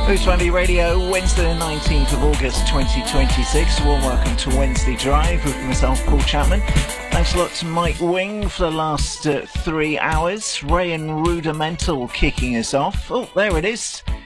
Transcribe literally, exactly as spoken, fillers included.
Who's Wendy Radio, Wednesday the nineteenth of August twenty twenty-six. Warm welcome to Wednesday Drive with myself, Paul Chapman. Thanks a lot to Mike Wing for the last uh, three hours. Ray and Rudimental kicking us off. Oh, there it is.